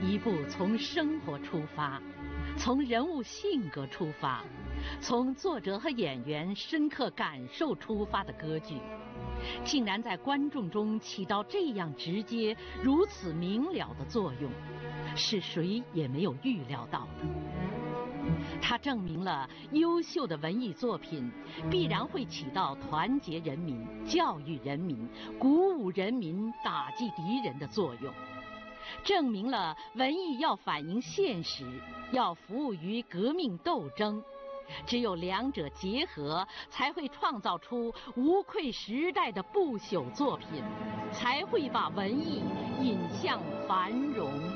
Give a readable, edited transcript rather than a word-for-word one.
一部从生活出发，从人物性格出发，从作者和演员深刻感受出发的歌剧，竟然在观众中起到这样直接、如此明了的作用，是谁也没有预料到的。它证明了优秀的文艺作品必然会起到团结人民、教育人民、鼓舞人民、打击敌人的作用，证明了文艺要反映现实，要服务于革命斗争。只有两者结合，才会创造出无愧时代的不朽作品，才会把文艺引向繁荣。